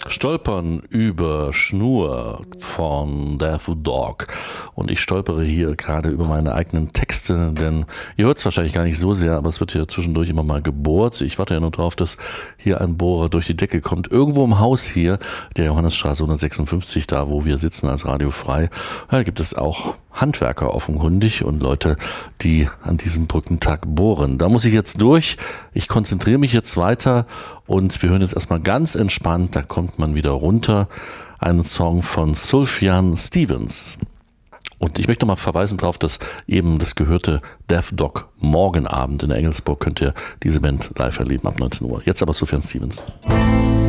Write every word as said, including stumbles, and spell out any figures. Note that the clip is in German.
Stolpern über Schnur von Death Dog. Und ich stolpere hier gerade über meine eigenen Texte, denn ihr hört es wahrscheinlich gar nicht so sehr, aber es wird hier zwischendurch immer mal gebohrt. Ich warte ja nur drauf, dass hier ein Bohrer durch die Decke kommt. Irgendwo im Haus hier, der Johannesstraße hundertsechsundfünfzig, da wo wir sitzen als Radio Frei, da gibt es auch Handwerker offenkundig und Leute, die an diesem Brückentag bohren. Da muss ich jetzt durch. Ich konzentriere mich jetzt weiter und wir hören jetzt erstmal ganz entspannt, da kommt man wieder runter, einen Song von Sufjan Stevens. Und ich möchte noch mal verweisen darauf, dass eben das gehörte Death Dog morgen Abend in Engelsburg könnt ihr diese Band live erleben ab neunzehn Uhr. Jetzt aber Sufjan Stevens.